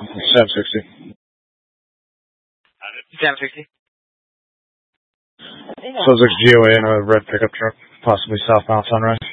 Sam 60. Sam 60. So it's like GOA in a red pickup truck, possibly southbound Sunrise.